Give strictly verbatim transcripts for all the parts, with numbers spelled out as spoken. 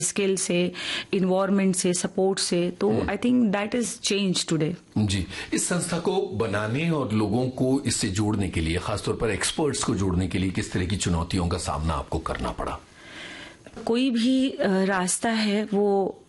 Skill से, environment से, support से, तो I think that is change today. जी, इस संस्था को बनाने और लोगों को इससे जोड़ने के लिए, खासतौर पर एक्सपर्ट्स को जोड़ने के लिए किस तरह की चुनौतियों का सामना आपको करना पड़ा? कोई भी रास्ता है वो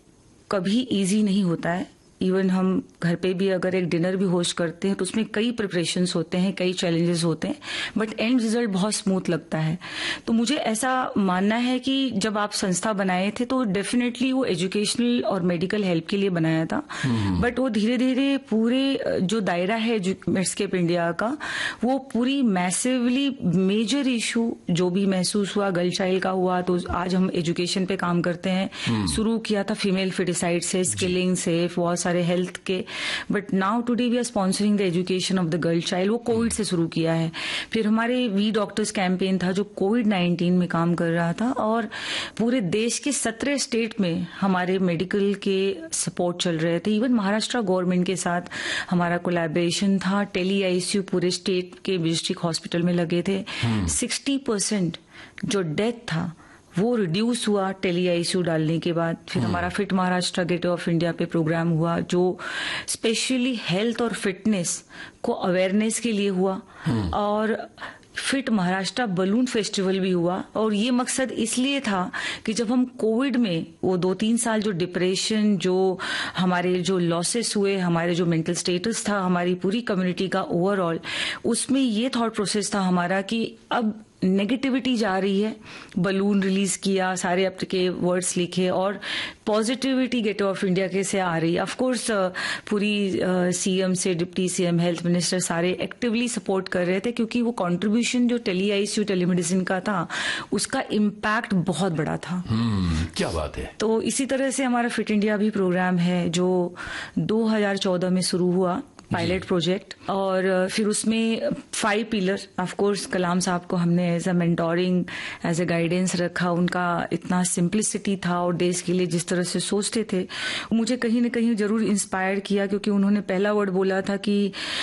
कभी इजी नहीं होता है। इवन हम घर पे भी अगर एक डिनर भी होस्ट करते हैं तो उसमें कई प्रिपरेशंस होते हैं, कई चैलेंजेस होते हैं, बट एंड रिजल्ट बहुत स्मूथ लगता है। तो मुझे ऐसा मानना है कि जब आप संस्था बनाए थे तो डेफिनेटली वो एजुकेशनल और मेडिकल हेल्प के लिए बनाया था, बट वो धीरे धीरे पूरे जो दायरा है मेडस्केप इंडिया का, वो पूरी मैसिवली मेजर इशू जो भी महसूस हुआ गर्ल चाइल्ड का हुआ, तो आज हम एजुकेशन पे काम करते हैं। शुरू किया था फीमेल फिटिसाइड से, स्किलिंग से, बहुत सारे हेल्थ के, but now today we are sponsoring the education of the girl child. वो कोविड से शुरू किया है। फिर हमारे वी डॉक्टर्स कैंपेन था जो कोविड नाइन्टीन में काम कर रहा था, और पूरे देश के सत्रह स्टेट में हमारे मेडिकल के सपोर्ट चल रहे थे। इवन महाराष्ट्र गवर्नमेंट के साथ हमारा कोलैबोरेशन था। टेली आईसीयू पूरे स्टेट के डिस्ट्रिक्ट हॉस्पिटल में लगे थे। सिक्सटी परसेंट जो डेथ था वो रिड्यूस हुआ टेली आईसीयू डालने के बाद। फिर हमारा fit Maharashtra gateway of India पे प्रोग्राम हुआ जो स्पेशली हेल्थ और फिटनेस को अवेयरनेस के लिए हुआ, और फिट महाराष्ट्र बलून फेस्टिवल भी हुआ। और ये मकसद इसलिए था कि जब हम कोविड में वो दो तीन साल जो डिप्रेशन, जो हमारे जो लॉसेस हुए, हमारे जो मेंटल स्टेटस था हमारी पूरी कम्युनिटी का ओवरऑल, उसमें ये थॉट प्रोसेस था हमारा कि अब नेगेटिविटी जा रही है। बलून रिलीज किया, सारे आपके वर्ड्स लिखे, और पॉजिटिविटी गेटवे ऑफ इंडिया कैसे आ रही है। ऑफ कोर्स पूरी सीएम से डिप्टी सीएम, हेल्थ मिनिस्टर सारे एक्टिवली सपोर्ट कर रहे थे, क्योंकि वो कंट्रीब्यूशन जो टेली आईसीयू टेलीमेडिसिन का था उसका इम्पैक्ट बहुत बड़ा था। hmm, क्या बात है। तो इसी तरह से हमारा फिट इंडिया भी प्रोग्राम है जो दो हज़ार चौदह में शुरू हुआ, पायलट प्रोजेक्ट, और फिर उसमें फाइव पिलर। ऑफ कोर्स कलाम साहब को हमने as a mentoring, as a guidance रखा। उनका इतना सिंप्लिसिटी था और देश के लिए जिस तरह से सोचते थे, मुझे कहीं न कहीं जरूर इंस्पायर किया, क्योंकि उन्होंने पहला वर्ड बोला था कि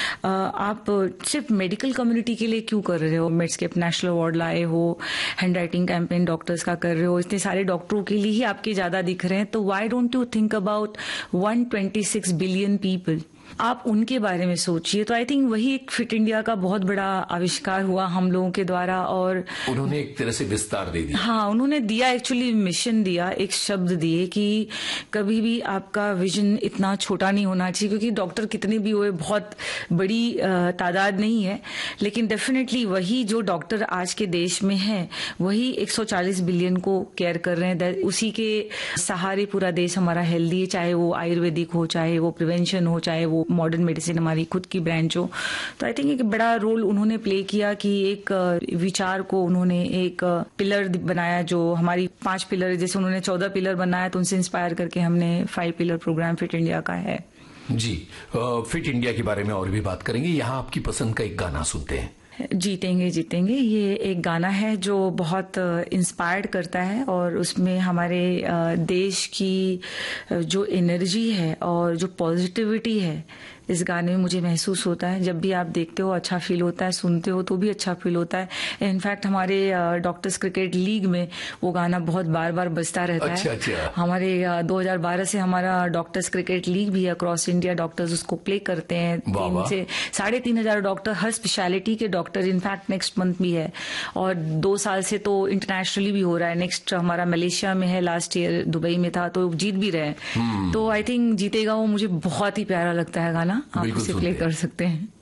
आप सिर्फ मेडिकल कम्युनिटी के लिए क्यों कर रहे हो, मेडस्केप नेशनल अवार्ड लाए हो, हैंड राइटिंग कैंपेन डॉक्टर्स का कर रहे हो, इतने सारे डॉक्टरों के लिए ही आपके ज्यादा दिख रहे हैं, तो why don't you think about one twenty six billion people, आप उनके बारे में सोचिए। तो आई थिंक वही एक फिट इंडिया का बहुत बड़ा आविष्कार हुआ हम लोगों के द्वारा, और उन्होंने एक तरह से विस्तार दे दिया। हाँ, उन्होंने दिया, एक्चुअली मिशन दिया, एक शब्द दिए कि कभी भी आपका विजन इतना छोटा नहीं होना चाहिए, क्योंकि डॉक्टर कितने भी हुए बहुत बड़ी तादाद नहीं है, लेकिन डेफिनेटली वही जो डॉक्टर आज के देश में है वही एक सौ चालीस बिलियन को केयर कर रहे हैं। उसी के सहारे पूरा देश हमारा हेल्दी है, चाहे वो आयुर्वेदिक हो, चाहे वो प्रिवेंशन हो, चाहे वो मॉडर्न मेडिसिन हमारी खुद की ब्रांच हो। तो आई थिंक एक बड़ा रोल उन्होंने प्ले किया कि एक विचार को उन्होंने एक पिलर बनाया, जो हमारी पांच पिलर, जैसे उन्होंने चौदह पिलर बनाया, तो उनसे इंस्पायर करके हमने five pillar programme fit India का है। जी, फिट इंडिया के बारे में और भी बात करेंगे। यहाँ आपकी पसंद का एक गाना सुनते हैं। जीतेंगे जीतेंगे, ये एक गाना है जो बहुत इंस्पायर्ड करता है, और उसमें हमारे देश की जो एनर्जी है और जो पॉजिटिविटी है इस गाने में मुझे महसूस होता है। जब भी आप देखते हो अच्छा फील होता है, सुनते हो तो भी अच्छा फील होता है। इनफैक्ट हमारे डॉक्टर्स क्रिकेट लीग में वो गाना बहुत बार बार बजता रहता अच्छा, है। अच्छा। हमारे दो हज़ार बारह से हमारा डॉक्टर्स क्रिकेट लीग भी है, अक्रॉस इंडिया डॉक्टर्स उसको प्ले करते हैं। तीन से साढ़े तीन हजार डॉक्टर, हर स्पेशलिटी के डॉक्टर, इनफैक्ट नेक्स्ट मंथ भी है, और दो साल से तो इंटरनेशनली भी हो रहा है। नेक्स्ट हमारा मलेशिया में है, लास्ट ईयर दुबई में था, तो जीत भी रहे। तो आई थिंक जीतेगा वो मुझे बहुत ही प्यारा लगता है गाना, आप उसे प्ले कर सकते हैं।